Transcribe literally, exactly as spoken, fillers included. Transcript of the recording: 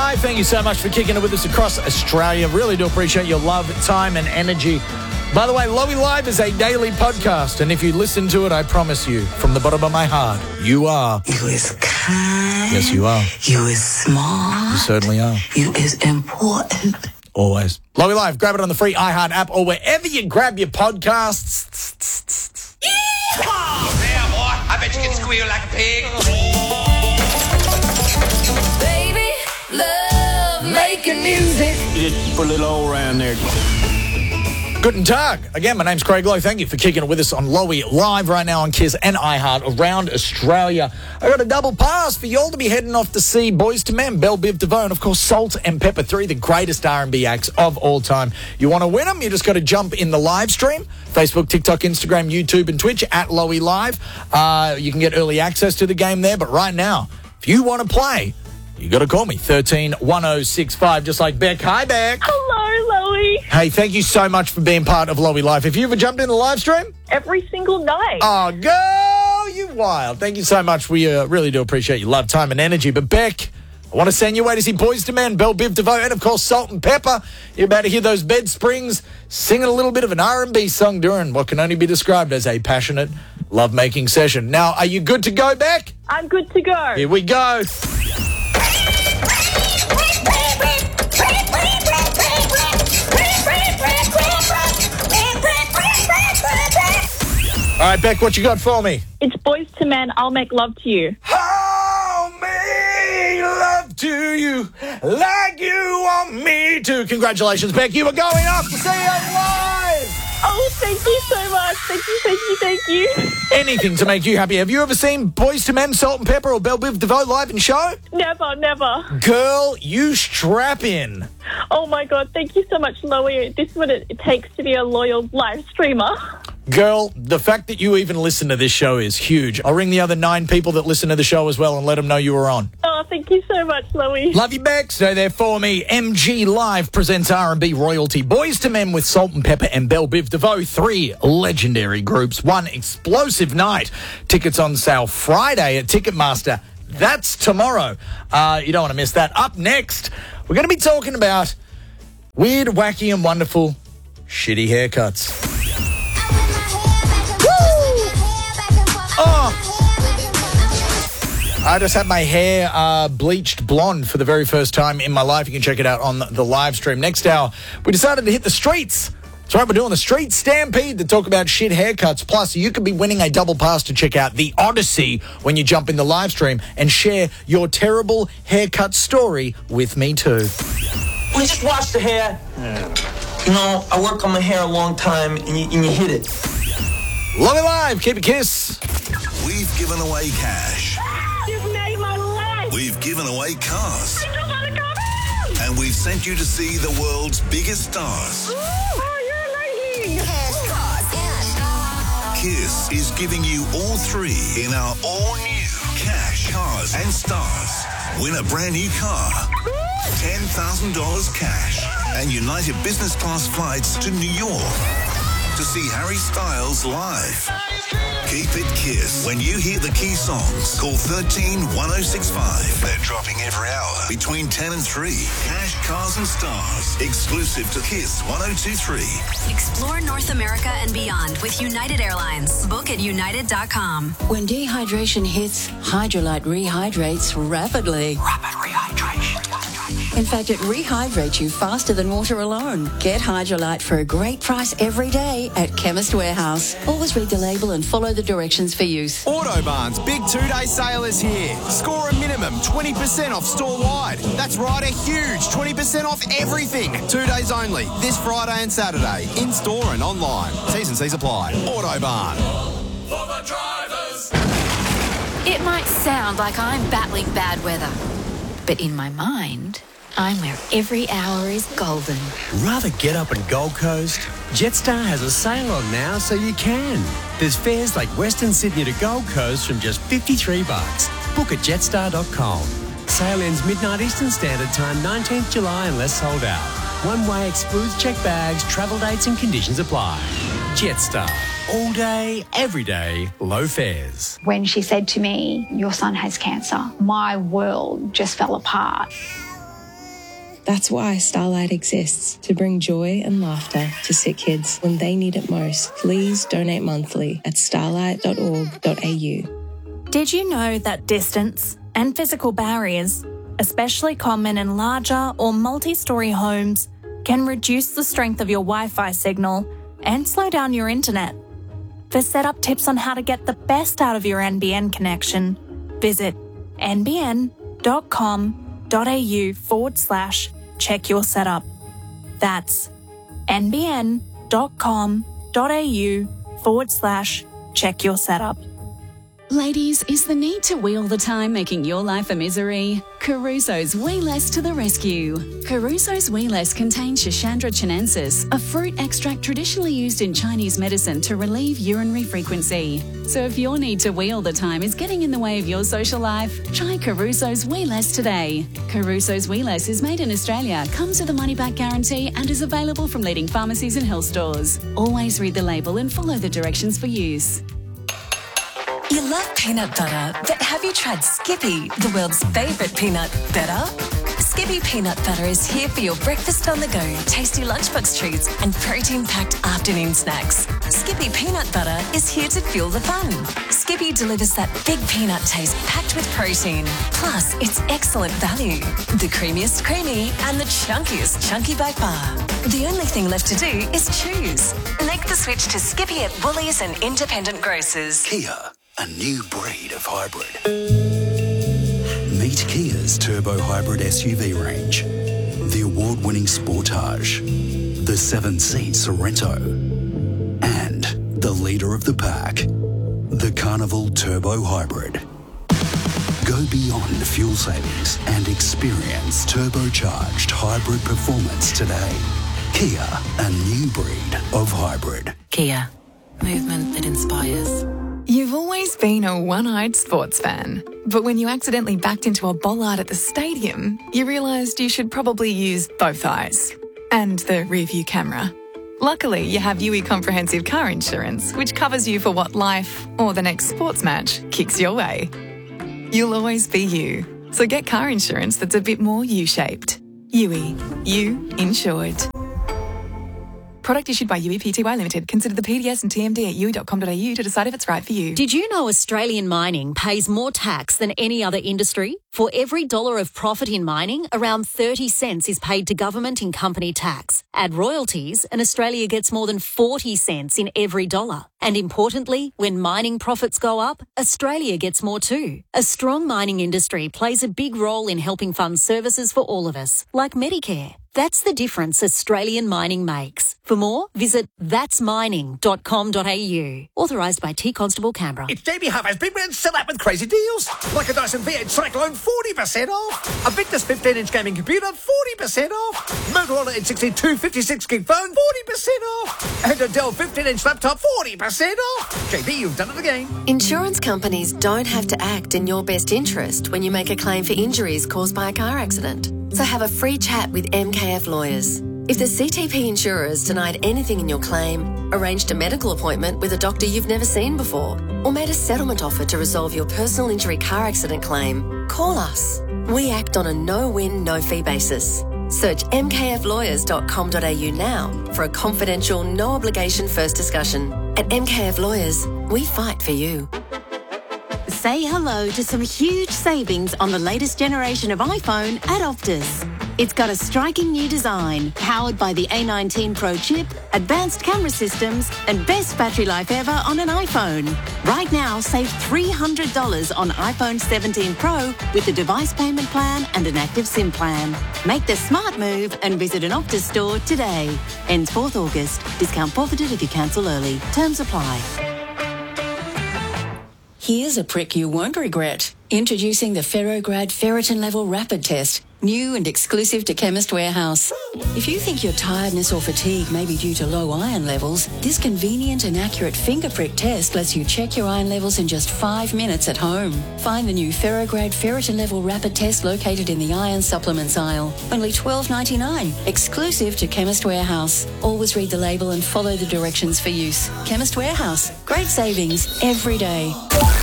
Live. Thank you so much for kicking it with us across Australia. Really do appreciate your love, time and energy. By the way, Lowy Live is a daily podcast, and if you listen to it, I promise you, from the bottom of my heart, you are. You is kind. Yes, you are. You is smart. You certainly are. You is important. Always. Lowy Live, grab it on the free iHeart app or wherever you grab your podcasts. Yeehaw! Yeah, boy, I bet you can squeal like a pig. Baby, love making music. Just put a little hole around there. Guten Tag. Again, my name's Craig Lowe. Thank you for kicking it with us on Lowy Live right now on Kiss and iHeart around Australia. I got a double pass for y'all to be heading off to see Boys to Men, Belle Biv DeVoe, and of course Salt and Pepper, three of the greatest R and B acts of all time. You want to win them? You just got to jump in the live stream. Facebook, TikTok, Instagram, YouTube, and Twitch at Lowy Live. Uh, you can get early access to the game there. But right now, if you want to play, you got to call me, thirteen one oh six five, just like Beck. Hi, Beck. Hello, Lowy. Hey, thank you so much for being part of Lowy Live. Have you ever jumped in the live stream? Every single night. Oh, girl, you wild. Thank you so much. We uh, really do appreciate your love, time, and energy. But, Beck, I want to send you away to see Boys to Men, Belle Biv DeVoe, and, of course, Salt and Pepper. You're about to hear those Bed Springs singing a little bit of an R and B song during what can only be described as a passionate love-making session. Now, are you good to go, Beck? I'm good to go. Here we go. All right, Beck, what you got for me? It's Boys to Men, I'll Make Love to You. I'll make love to you like you want me to. Congratulations, Beck. You were going off to see us live. Oh, thank you so much. Thank you, thank you, thank you. Anything to make you happy. Have you ever seen Boys to Men, Salt and Pepper, or Belle Biv DeVoe live in show? Never, never. Girl, you strap in. Oh, my God. Thank you so much, Lowy. This is what it, it takes to be a loyal live streamer. Girl, the fact that you even listen to this show is huge. I'll ring the other nine people that listen to the show as well and let them know you were on. Oh, thank you so much, Lowy. Love you, Beck. So there for me, M G Live presents R and B royalty. Boys to Men with Salt and Pepper and Belle Biv DeVoe. Three legendary groups. One explosive night. Tickets on sale Friday at Ticketmaster. That's tomorrow. Uh, you don't want to miss that. Up next, we're going to be talking about weird, wacky, and wonderful shitty haircuts. Oh. I just had my hair uh, bleached blonde for the very first time in my life. You can check it out on the live stream. Next hour, we decided to hit the streets. That's right, we're doing the Street Stampede to talk about shit haircuts. Plus, you could be winning a double pass to check out The Odyssey when you jump in the live stream and share your terrible haircut story with me too. We just wash the hair. Yeah. You know, I work on my hair a long time, and you, and you hit it. Love it live. Keep it Kiss. We've given away cash. You've made my life. We've given away cars. I just want to come in. And we've sent you to see the world's biggest stars. Ooh, oh, you're amazing. Kiss is giving you all three in our all-new Cash, Cars and Stars. Win a brand new car, ten thousand dollars cash, and United Business Class flights to New York to see Harry Styles live. Keep it Kiss. When you hear the key songs, call thirteen one oh six five. They're dropping every hour between ten and three. Cash, Cars and Stars. Exclusive to Kiss one oh two three. Explore North America and beyond with United Airlines. Book at united dot com. When dehydration hits, Hydrolite rehydrates rapidly. Rapid rehydration. In fact, it rehydrates you faster than water alone. Get Hydrolite for a great price every day at Chemist Warehouse. Always read the label and follow the directions for use. Autobarn's big two-day sale is here. Score a minimum twenty percent off store-wide. That's right, a huge twenty percent off everything. Two days only, this Friday and Saturday, in-store and online. T's and C's apply. Autobarn. For the drivers. It might sound like I'm battling bad weather, but in my mind, I'm where every hour is golden. Rather get up in Gold Coast? Jetstar has a sale on now so you can. There's fares like Western Sydney to Gold Coast from just fifty-three bucks. Book at jetstar dot com. Sale ends midnight Eastern Standard Time, nineteenth July unless sold out. One way excludes check bags, travel dates and conditions apply. Jetstar. All day, every day, low fares. When she said to me, your son has cancer, my world just fell apart. That's why Starlight exists, to bring joy and laughter to sick kids when they need it most. Please donate monthly at starlight dot org dot a u. Did you know that distance and physical barriers, especially common in larger or multi-storey homes, can reduce the strength of your Wi-Fi signal and slow down your internet? For setup tips on how to get the best out of your N B N connection, visit nbn.com.au forward slash check your setup. That's nbn.com.au forward slash check your setup. Ladies, is the need to wheel the time making your life a misery? Caruso's Wee Less to the rescue. Caruso's Wee Less contains Schisandra chinensis, a fruit extract traditionally used in Chinese medicine to relieve urinary frequency. So if your need to wheel the time is getting in the way of your social life, try Caruso's Wee Less today. Caruso's Wee Less is made in Australia, comes with a money-back guarantee and is available from leading pharmacies and health stores. Always read the label and follow the directions for use. You love peanut butter, but have you tried Skippy, the world's favourite peanut butter? Skippy peanut butter is here for your breakfast on the go, tasty lunchbox treats and protein-packed afternoon snacks. Skippy peanut butter is here to fuel the fun. Skippy delivers that big peanut taste packed with protein. Plus, it's excellent value. The creamiest creamy and the chunkiest chunky by far. The only thing left to do is choose. Make the switch to Skippy at Woolies and independent grocers. Kia, a new breed of hybrid. Meet Kia's turbo hybrid S U V range. The award-winning Sportage, the seven-seat Sorento, and the leader of the pack, the Carnival Turbo Hybrid. Go beyond fuel savings and experience turbocharged hybrid performance today. Kia, a new breed of hybrid. Kia, movement that inspires. You've always been a one-eyed sports fan, but when you accidentally backed into a bollard at the stadium, you realised you should probably use both eyes and the rear-view camera. Luckily, you have U E Comprehensive Car Insurance, which covers you for what life or the next sports match kicks your way. You'll always be you, so get car insurance that's a bit more U-shaped. U E, you insured. Product issued by U E P T Y Limited. Consider the P D S and T M D at u e dot com dot a u to decide if it's right for you. Did you know Australian mining pays more tax than any other industry? For every dollar of profit in mining, around thirty cents is paid to government in company tax. Add royalties, and Australia gets more than forty cents in every dollar. And importantly, when mining profits go up, Australia gets more too. A strong mining industry plays a big role in helping fund services for all of us, like Medicare. That's the difference Australian mining makes. For more, visit that's mining dot com dot a u. Authorised by T Constable Canberra. It's J B Hubbard's Big Man Sell Out with crazy deals. Like a Dyson V eight Cyclone, forty percent off. A Victus fifteen-inch gaming computer, forty percent off. Motorola N sixty-two fifty-six gig phone, forty percent off. And a Dell fifteen-inch laptop, forty percent off. J B, you've done it again. Insurance companies don't have to act in your best interest when you make a claim for injuries caused by a car accident. So have a free chat with M K F Lawyers. If the C T P insurer has denied anything in your claim, arranged a medical appointment with a doctor you've never seen before, or made a settlement offer to resolve your personal injury car accident claim, call us. We act on a no-win, no-fee basis. Search m k f lawyers dot com dot a u now for a confidential, no-obligation first discussion. At M K F Lawyers, we fight for you. Say hello to some huge savings on the latest generation of iPhone at Optus. It's got a striking new design, powered by the A nineteen Pro chip, advanced camera systems, and best battery life ever on an iPhone. Right now, save three hundred dollars on iPhone seventeen Pro with a device payment plan and an active SIM plan. Make the smart move and visit an Optus store today. Ends fourth August. Discount forfeited if you cancel early. Terms apply. Here's a prick you won't regret. Introducing the Ferrograd Ferritin Level Rapid Test. New and exclusive to Chemist Warehouse. If you think your tiredness or fatigue may be due to low iron levels, this convenient and accurate finger prick test lets you check your iron levels in just five minutes at home. Find the new Ferrograd Ferritin Level Rapid Test located in the iron supplements aisle. Only twelve ninety-nine, exclusive to Chemist Warehouse. Always read the label and follow the directions for use. Chemist Warehouse. Great savings every day.